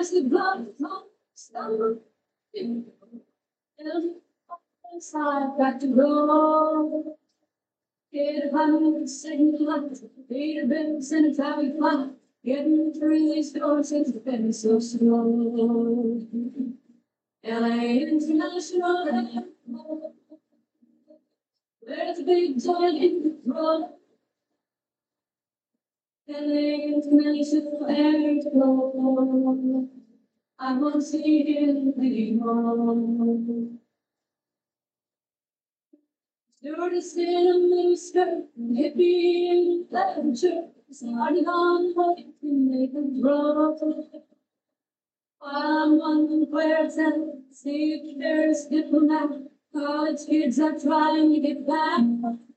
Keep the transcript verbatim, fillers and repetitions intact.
the blood stumble in I've got to go. Get a hundred second light, eight a bit and a traffic light. Getting through these doors has been so slow. L A International Airport, there's a big giant road. L A International Airport, I won't see him anymore. Stewardess in a miniskirt, hippie in a leather shirt, starting on point to make a draw. I'm wondering where it's at, see if there's diplomat. College kids are trying to get back.